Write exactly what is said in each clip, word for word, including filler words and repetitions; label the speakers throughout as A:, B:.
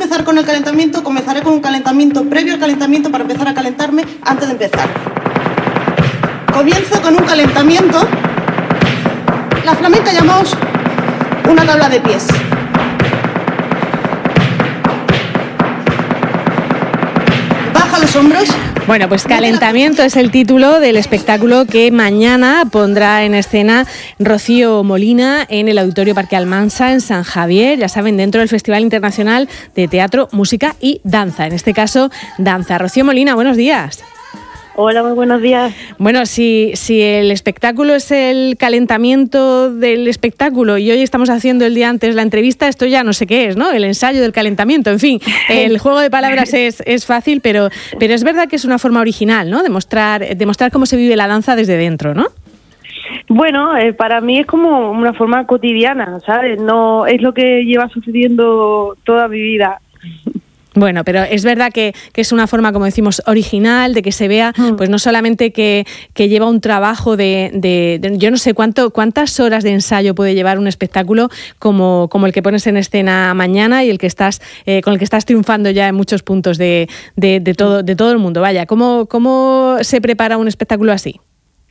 A: empezar con el calentamiento, comenzaré con un calentamiento previo al calentamiento para empezar a calentarme antes de empezar. Comienzo con un calentamiento. La flamenca llamamos una tabla de pies. Baja los hombros.
B: Bueno, pues Calentamiento es el título del espectáculo que mañana pondrá en escena Rocío Molina en el Auditorio Parque Almansa en San Javier, ya saben, dentro del Festival Internacional de Teatro, Música y Danza, en este caso danza. Rocío Molina, buenos días.
C: Hola, muy buenos días.
B: Bueno, si, si el espectáculo es el calentamiento del espectáculo y hoy estamos haciendo el día antes la entrevista, esto ya no sé qué es, ¿no? El ensayo del calentamiento. En fin, el juego de palabras es, es fácil, pero, pero es verdad que es una forma original, ¿no? De mostrar, de mostrar cómo se vive la danza desde dentro, ¿no?
C: Bueno, eh, para mí es como una forma cotidiana, ¿sabes? No es lo que lleva sucediendo toda mi vida.
B: Bueno, pero es verdad que, que es una forma, como decimos, original, de que se vea, pues no solamente que, que lleva un trabajo de, de, de, yo no sé cuánto, cuántas horas de ensayo puede llevar un espectáculo como, como el que pones en escena mañana y el que estás, eh, con el que estás triunfando ya en muchos puntos de, de, de todo, de todo el mundo. Vaya, ¿cómo, cómo se prepara un espectáculo así?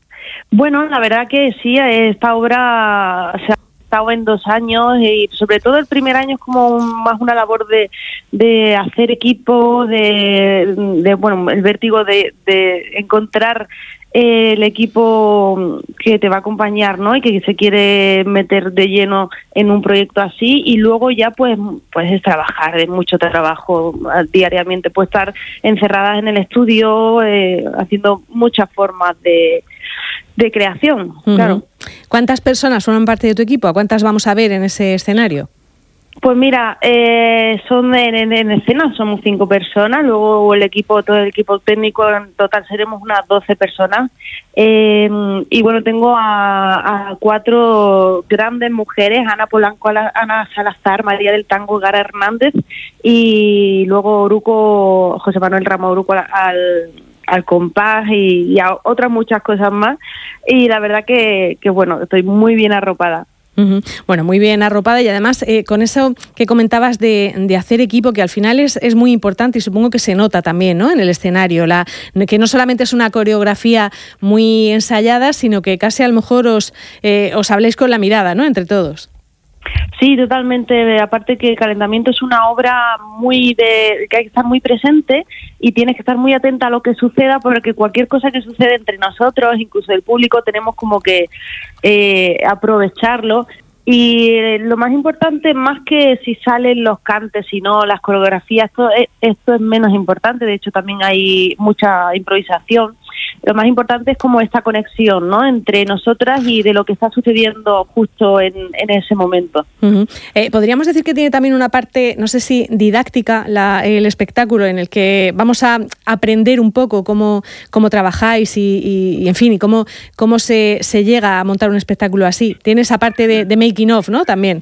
C: Bueno, la verdad que sí, esta obra se ha estado en dos años y sobre todo el primer año es como más una labor de, de hacer equipo, de, de bueno, el vértigo de, de encontrar eh, el equipo que te va a acompañar, ¿no? Y que se quiere meter de lleno en un proyecto así, y luego ya pues pues es trabajar, es mucho trabajo diariamente, pues estar encerradas en el estudio eh, haciendo muchas formas de de creación, uh-huh. Claro.
B: ¿Cuántas personas forman parte de tu equipo? ¿A cuántas vamos a ver en ese escenario?
C: Pues mira, eh, son en, en, en escena somos cinco personas, luego el equipo, todo el equipo técnico, en total seremos unas doce personas. Eh, y bueno, tengo a, a cuatro grandes mujeres, Ana Polanco, Ana Salazar, María del Tango, Gara Hernández, y luego Oruco, José Manuel Ramos Oruco al... al al compás y, y a otras muchas cosas más, y la verdad que, que bueno, estoy muy bien arropada.
B: Uh-huh. Bueno, muy bien arropada, y además eh, con eso que comentabas de, de hacer equipo, que al final es, es muy importante y supongo que se nota también, ¿no? En el escenario, la, que no solamente es una coreografía muy ensayada, sino que casi a lo mejor os, eh, os habléis con la mirada, ¿no? Entre todos.
C: Sí, totalmente. Aparte que el calentamiento es una obra muy de que hay que estar muy presente y tienes que estar muy atenta a lo que suceda, porque cualquier cosa que sucede entre nosotros, incluso el público, tenemos como que eh, aprovecharlo. Y eh, lo más importante, más que si salen los cantes, sino las coreografías, esto es, esto es menos importante. De hecho, también hay mucha improvisación. Lo más importante es como esta conexión, ¿no?, entre nosotras y de lo que está sucediendo justo en, en ese momento.
B: Uh-huh. Eh, podríamos decir que tiene también una parte, no sé si didáctica, la, el espectáculo, en el que vamos a aprender un poco cómo, cómo trabajáis y, y, y, en fin, y cómo, cómo se, se llega a montar un espectáculo así. Tiene esa parte de, de making of, ¿no?, también.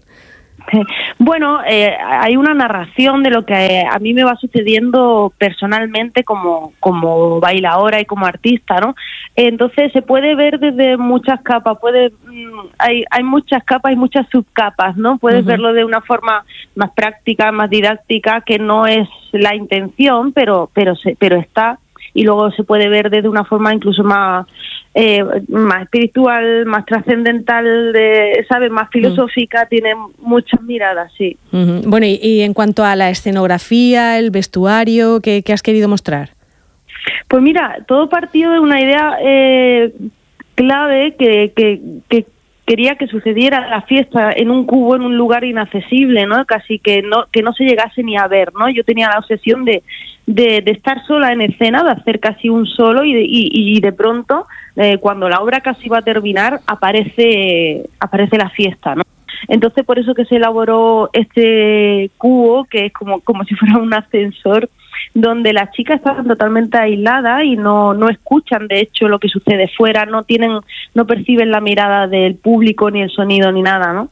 C: Bueno, eh, hay una narración de lo que eh, a mí me va sucediendo personalmente como, como bailadora y como artista, ¿no? Entonces se puede ver desde muchas capas, puede mm, hay, hay muchas capas y muchas subcapas, ¿no? Puedes uh-huh. verlo de una forma más práctica, más didáctica, que no es la intención, pero, pero, se, pero está, y luego se puede ver desde una forma incluso más... Eh, más espiritual, más trascendental, de, ¿sabes? Más filosófica, mm. tiene muchas miradas, sí.
B: Uh-huh. Bueno, y, y en cuanto a la escenografía, el vestuario, ¿qué, qué has querido mostrar?
C: Pues mira, todo partió de una idea eh, clave que, que, que quería que sucediera la fiesta en un cubo, en un lugar inaccesible, ¿no? Casi que no que no se llegase ni a ver, ¿no? Yo tenía la obsesión de, de, de estar sola en escena, de hacer casi un solo, y de, y, y de pronto, eh, cuando la obra casi va a terminar, aparece aparece la fiesta, ¿no? Entonces, por eso que se elaboró este cubo, que es como, como si fuera un ascensor, donde las chicas están totalmente aisladas y no, no escuchan, de hecho, lo que sucede fuera, no tienen, no perciben la mirada del público, ni el sonido, ni nada, ¿no?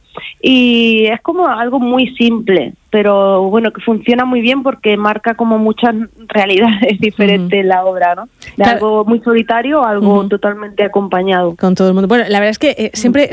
C: Y es como algo muy simple, pero bueno, que funciona muy bien porque marca como muchas realidades diferentes en uh-huh. la obra, ¿no? De claro. algo muy solitario a algo uh-huh. totalmente acompañado.
B: Con todo el mundo. Bueno, la verdad es que eh, siempre